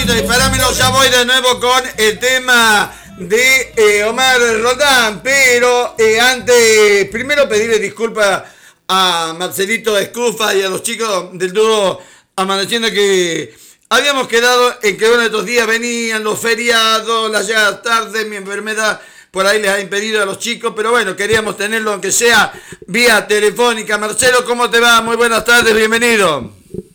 Panchito, disparámelo, ya voy de nuevo con el tema de Omar Roldán, pero antes, primero pedirle disculpas a Marcelito Escufa y a los chicos del dúo Amaneciendo, que habíamos quedado en que uno de estos días venían los feriados, las llegadas tardes, mi enfermedad por ahí les ha impedido a los chicos, pero bueno, queríamos tenerlo aunque sea vía telefónica. Marcelo, ¿cómo te va? Muy buenas tardes, bienvenido.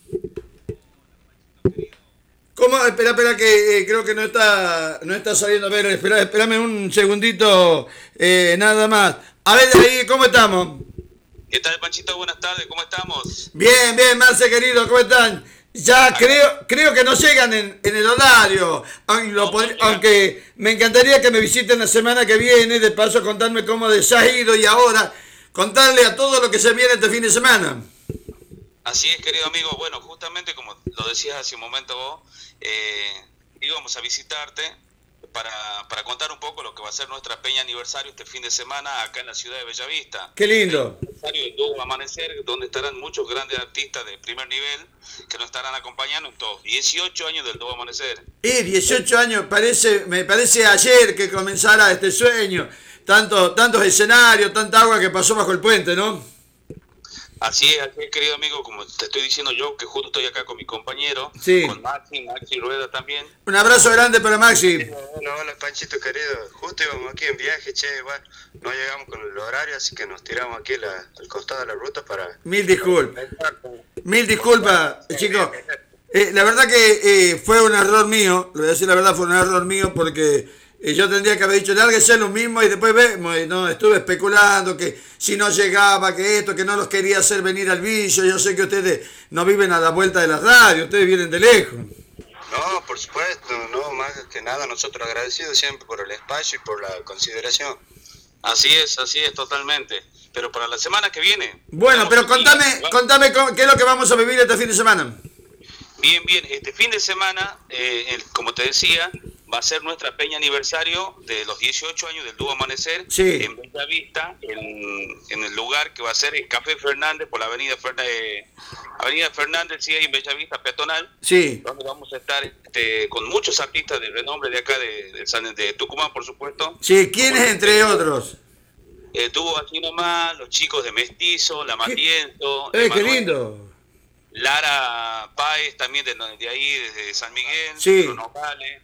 ¿Cómo? Espera, que creo que no está saliendo. A ver, espérame un segundito, nada más. A ver, ahí, ¿cómo estamos? ¿Qué tal, Panchito? Buenas tardes, ¿cómo estamos? Bien, Marce, querido, ¿cómo están? Ya creo que no llegan en el horario, aunque me encantaría que me visiten la semana que viene, de paso contarme cómo les ha ido y ahora contarle a todo lo que se viene este fin de semana. Así es, querido amigo. Bueno, justamente como lo decías hace un momento vos, íbamos a visitarte para contar un poco lo que va a ser nuestra peña aniversario este fin de semana acá en la ciudad de Bellavista. ¡Qué lindo! El aniversario del Dúo Amanecer, donde estarán muchos grandes artistas de primer nivel que nos estarán acompañando en todos 18 años del Dúo Amanecer. 18 años, me parece ayer que comenzara este sueño. Tantos escenarios, tanta agua que pasó bajo el puente, ¿no? Así es, querido amigo, como te estoy diciendo yo, que justo estoy acá con mi compañero, sí, con Maxi Rueda también. Un abrazo grande para Maxi. Hola, Panchito querido, justo íbamos aquí en viaje, igual no llegamos con el horario, así que nos tiramos aquí al costado de la ruta para... Mil disculpas, chicos. La verdad que fue un error mío, le voy a decir la verdad, fue un error mío porque... yo tendría que haber dicho, lárguese lo mismo, y después vemos, no, estuve especulando que si no llegaba, que esto, que no los quería hacer venir al vicio. Yo sé que ustedes no viven a la vuelta de la radio, ustedes vienen de lejos. No, por supuesto, no, más que nada nosotros agradecidos siempre por el espacio y por la consideración. Así es, totalmente. Pero para la semana que viene... Bueno, pero contame qué es lo que vamos a vivir este fin de semana. Bien, este fin de semana, como te decía, va a ser nuestra peña aniversario de los 18 años del Dúo Amanecer, sí, en Bellavista, en el lugar que va a ser el Café Fernández, por la avenida Fernández, sí, en Bellavista, peatonal, sí, donde vamos a estar con muchos artistas de renombre de acá, de Tucumán, por supuesto. Sí, ¿quiénes entre otros? Tuvo aquí nomás los chicos de Mestizo, La Matienzo, ¡qué lindo! Lara Páez, también de ahí, desde San Miguel, sí, Nogales,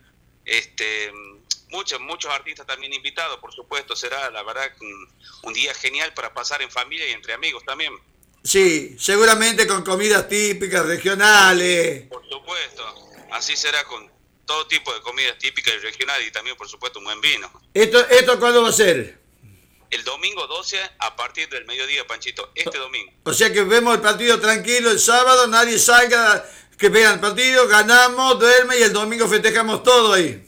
muchos artistas también invitados, por supuesto. Será, la verdad, un día genial para pasar en familia y entre amigos también. Sí, seguramente con comidas típicas, regionales. Por supuesto, así será, con todo tipo de comidas típicas y regionales, y también, por supuesto, un buen vino. ¿Esto cuándo va a ser? El domingo 12 a partir del mediodía, Panchito, domingo. O sea que vemos el partido tranquilo el sábado, nadie salga, que vean el partido, ganamos, duerme y el domingo festejamos todo ahí.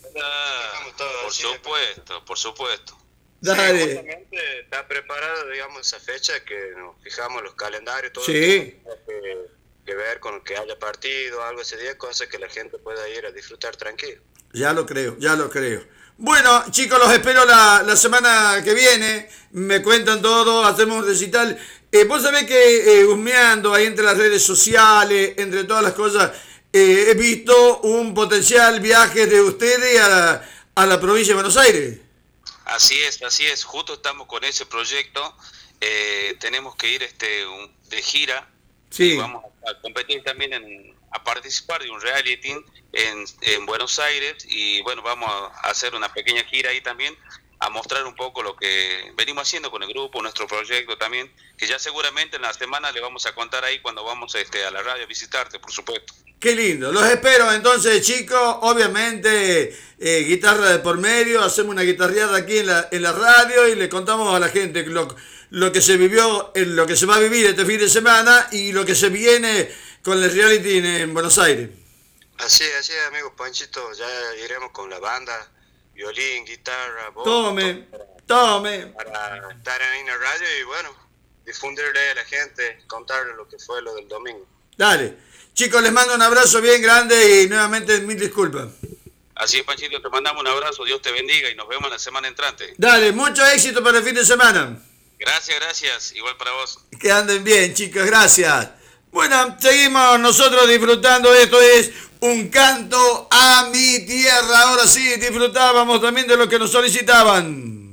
Por supuesto. Dale. Sí, justamente está preparado, digamos, esa fecha que nos fijamos los calendarios, todo. Sí. Que ver con que haya partido, algo ese día, cosa que la gente pueda ir a disfrutar tranquilo. Ya lo creo. Bueno, chicos, los espero la semana que viene. Me cuentan todo, hacemos un recital. Vos sabés que husmeando ahí entre las redes sociales, entre todas las cosas, he visto un potencial viaje de ustedes a la provincia de Buenos Aires. Así es. Justo estamos con ese proyecto. Tenemos que ir de gira. Sí. Vamos a competir también a participar de un reality en Buenos Aires, y bueno, vamos a hacer una pequeña gira ahí también, a mostrar un poco lo que venimos haciendo con el grupo, nuestro proyecto también, que ya seguramente en la semana le vamos a contar ahí cuando vamos a la radio a visitarte, por supuesto. Qué lindo, los espero entonces, chicos. Obviamente guitarra de por medio, hacemos una guitarreada aquí en la radio y le contamos a la gente lo que se vivió, lo que se va a vivir este fin de semana y lo que se viene con el reality en Buenos Aires. Así es, amigo Panchito, ya iremos con la banda, violín, guitarra, voz. Tome. Para estar en la radio y bueno, difundirle a la gente, contarle lo que fue lo del domingo. Dale. Chicos, les mando un abrazo bien grande y nuevamente mil disculpas. Así es, Panchito, te mandamos un abrazo, Dios te bendiga y nos vemos la semana entrante. Dale, mucho éxito para el fin de semana. Gracias, igual para vos. Que anden bien, chicos, gracias. Bueno, seguimos nosotros disfrutando. Esto es Un canto a mi tierra. Ahora sí, disfrutábamos también de lo que nos solicitaban.